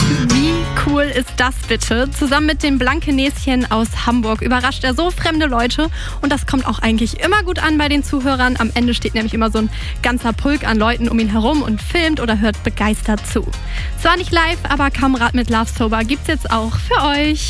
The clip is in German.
Wie cool ist das bitte? Zusammen mit dem Blankenäschen aus Hamburg überrascht er so fremde Leute und das kommt auch eigentlich immer gut an bei den Zuhörern. Am Ende steht nämlich immer so ein ganzer Pulk an Leuten um ihn herum und filmt oder hört begeistert zu. Zwar nicht live, aber Kamerad mit Love Sober gibt's jetzt auch für euch.